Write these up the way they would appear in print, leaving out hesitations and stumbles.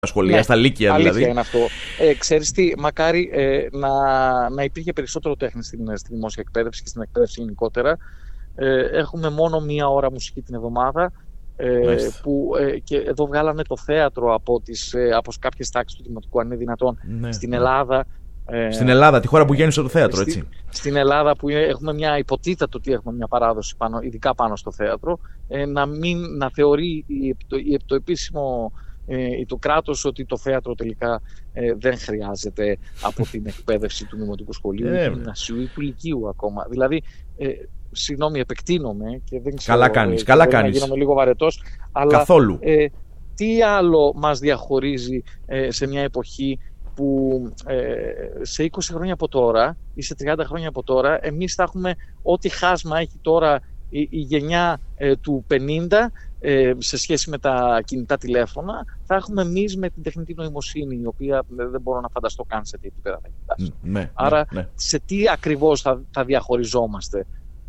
σχολεία, ναι, στα λύκεια δηλαδή. Αλήθεια είναι αυτό. Ξέρεις τι, μακάρι να υπήρχε περισσότερο τέχνη στη δημόσια εκπαίδευση και στην εκπαίδευση γενικότερα. Έχουμε μόνο 1 ώρα μουσική την εβδομάδα. Που και εδώ βγάλανε το θέατρο από κάποιες τάξεις του δημοτικού, αν είναι δυνατόν, στην Ελλάδα. Στην Ελλάδα, τη χώρα που γέννησε το θέατρο, έτσι. Στην Ελλάδα που έχουμε υποτίθεται ότι έχουμε μια παράδοση ειδικά πάνω στο θέατρο, να θεωρεί το επίσημο το κράτος ότι το θέατρο τελικά δεν χρειάζεται από την εκπαίδευση του δημοτικού σχολείου ή του γυμνασίου ή του λυκείου ακόμα. Δηλαδή, συγγνώμη, επεκτείνομαι και δεν ξέρω. Καλά κάνεις. Να γίνομαι λίγο βαρετός, αλλά καθόλου. Τι άλλο μας διαχωρίζει σε μια εποχή που σε 20 χρόνια από τώρα ή σε 30 χρόνια από τώρα εμείς θα έχουμε ό,τι χάσμα έχει τώρα η γενιά του 50 σε σχέση με τα κινητά τηλέφωνα, θα έχουμε εμείς με την τεχνητή νοημοσύνη, η οποία δεν μπορώ να φανταστώ καν σε τι επίπεδα θα φτάσει. Άρα σε τι ακριβώς θα διαχωριζόμαστε.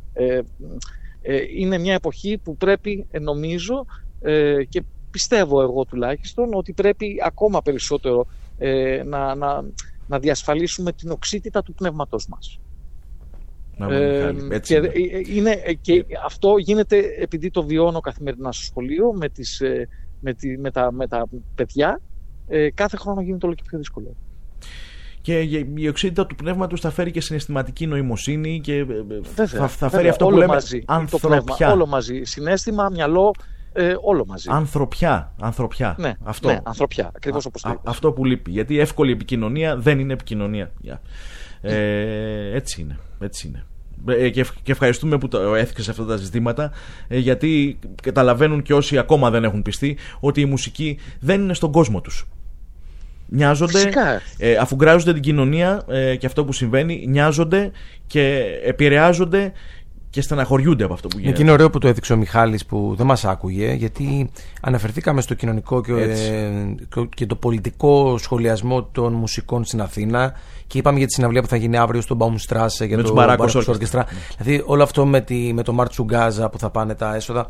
Είναι μια εποχή που πρέπει, νομίζω, και πιστεύω εγώ τουλάχιστον, ότι πρέπει ακόμα περισσότερο να διασφαλίσουμε την οξύτητα του πνεύματος μας. Και αυτό γίνεται επειδή το βιώνω καθημερινά στο σχολείο με τα παιδιά. Κάθε χρόνο γίνεται όλο και πιο δύσκολο. Και η οξύτητα του πνεύματος θα φέρει και συναισθηματική νοημοσύνη και θα φέρει αυτό που λέμε μαζί, ανθρωπιά. Όλο μαζί. Συναίσθημα, μυαλό, όλο μαζί. Ανθρωπιά. Ναι, ανθρωπιά. Ακριβώς όπως το είπες. Αυτό που λείπει. Γιατί εύκολη επικοινωνία δεν είναι επικοινωνία. Έτσι είναι. Και ευχαριστούμε που το έθιξες αυτά τα ζητήματα, γιατί καταλαβαίνουν και όσοι ακόμα δεν έχουν πιστεί ότι η μουσική δεν είναι στον κόσμο τους. Νοιάζονται, αφού γκράζονται την κοινωνία και αυτό που συμβαίνει, νοιάζονται και επηρεάζονται και στεναχωριούνται από αυτό που γίνεται. Και είναι ωραίο που το έδειξε ο Μιχάλης, που δεν μας άκουγε, γιατί αναφερθήκαμε στο κοινωνικό και το πολιτικό σχολιασμό των μουσικών στην Αθήνα και είπαμε για τη συναυλία που θα γίνει αύριο στον Baumstrasse για το Μπαράκος Ορκεστρά. Δηλαδή όλο αυτό με το Μαρτσουγκάζα που θα πάνε τα έσοδα.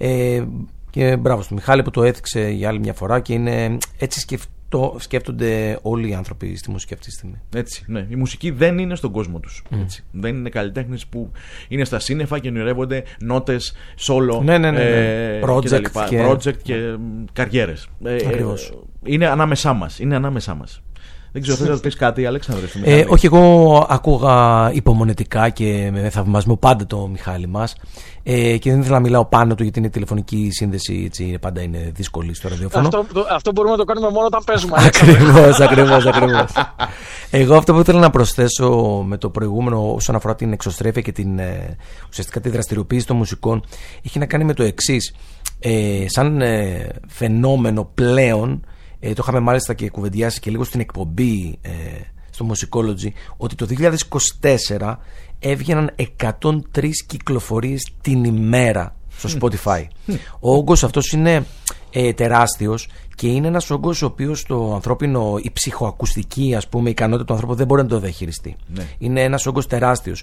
Και μπράβο στον Μιχάλη που το έθιξε για άλλη μια φορά, και είναι έτσι σκέφτονται όλοι οι άνθρωποι στη μουσική αυτή τη στιγμή. Έτσι, ναι. Η μουσική δεν είναι στον κόσμο τους. Δεν είναι καλλιτέχνες που είναι στα σύννεφα και ονειρεύονται νότες, solo, project και καριέρες. Είναι ανάμεσά μας. Δεν ξέρω, θες να πεις κάτι, Αλέξανδρε? Όχι, εγώ άκουγα υπομονετικά και με θαυμασμό πάντα το Μιχάλη μας, και δεν ήθελα να μιλάω πάνω του, γιατί είναι τηλεφωνική σύνδεση, έτσι, πάντα είναι δύσκολη στο ραδιόφωνο. Αυτό μπορούμε να το κάνουμε μόνο όταν παίζουμε. Ακριβώς. Εγώ αυτό που ήθελα να προσθέσω με το προηγούμενο όσον αφορά την εξωστρέφεια και ουσιαστικά τη δραστηριοποίηση των μουσικών, έχει να κάνει με το εξής. Σαν φαινόμενο πλέον, το είχαμε μάλιστα και κουβεντιάσει και λίγο στην εκπομπή στο Musicology, ότι το 2024 έβγαιναν 103 κυκλοφορίες την ημέρα στο Spotify. Ο όγκος αυτός είναι τεράστιος και είναι ένας όγκος ο οποίος το ανθρώπινο, η ψυχοακουστική, ας πούμε, η ικανότητα του ανθρώπου δεν μπορεί να το διαχειριστεί. Είναι ένας όγκος τεράστιος.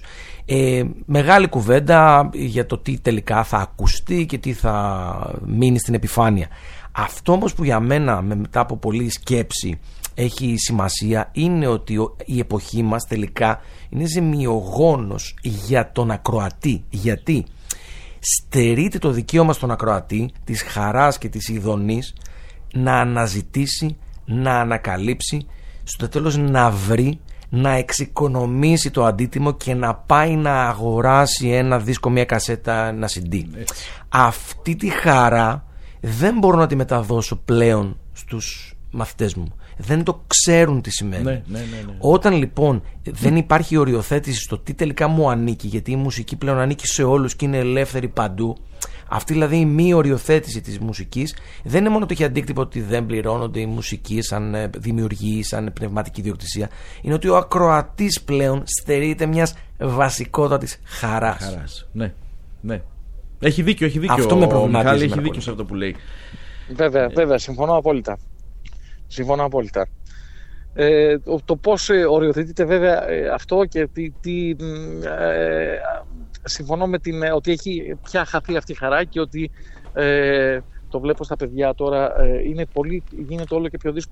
Μεγάλη κουβέντα για το τι τελικά θα ακουστεί και τι θα μείνει στην επιφάνεια. Αυτό όμως που για μένα, μετά από πολλή σκέψη, έχει σημασία, είναι ότι η εποχή μας τελικά είναι ζημιογόνος για τον ακροατή. Γιατί στερείται το δικαίωμα στον ακροατή της χαράς και της ειδονής να αναζητήσει, να ανακαλύψει, στο τέλος να βρει, να εξοικονομήσει το αντίτιμο και να πάει να αγοράσει ένα δίσκο, μια κασέτα, ένα CD. Αυτή τη χαρά δεν μπορώ να τη μεταδώσω πλέον στους μαθητές μου. Δεν το ξέρουν τι σημαίνει. Όταν λοιπόν δεν υπάρχει οριοθέτηση στο τι τελικά μου ανήκει, γιατί η μουσική πλέον ανήκει σε όλους και είναι ελεύθερη παντού, αυτή δηλαδή η μη οριοθέτηση της μουσικής δεν είναι μόνο ότι έχει αντίκτυπο ότι δεν πληρώνονται οι μουσικοί σαν δημιουργοί, σαν πνευματική ιδιοκτησία, είναι ότι ο ακροατής πλέον στερείται μιας βασικότατης χαράς. Ναι. Έχει δίκιο. Αυτό με προβληματίζει. Μιχάλη έχει δίκιο σε αυτό που λέει. Βέβαια, συμφωνώ απόλυτα. Το πώς οριοθετείται βέβαια αυτό και συμφωνώ με ότι έχει πια χαθεί αυτή η χαρά και ότι το βλέπω στα παιδιά τώρα, γίνεται όλο και πιο δύσκολο